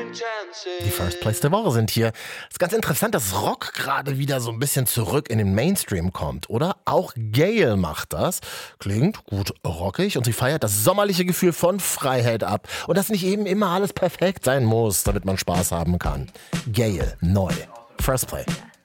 Die First Plays der Woche sind hier. Es ist ganz interessant, dass Rock gerade wieder so ein bisschen zurück in den Mainstream kommt, oder? Auch Gayle macht das. Klingt gut rockig und sie feiert das sommerliche Gefühl von Freiheit ab. Und dass nicht eben immer alles perfekt sein muss, damit man Spaß haben kann. Gayle, neu. First Play.